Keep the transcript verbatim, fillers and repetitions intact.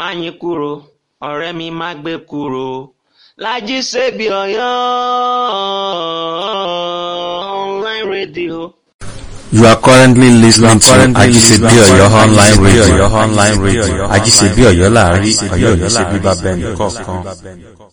Máyìnkúrò ọ̀rẹ́ mi má gbé kúrò, Lájí Sèbí Ọ̀yọ́ online radio. You are currently listening to Ajisebi Oyo online radio. Ajisebi Oyo láàrin, Ọ̀yọ́ ò ní ṣe bíbá bẹ́ẹ̀ nìkọ̀ọ̀kan.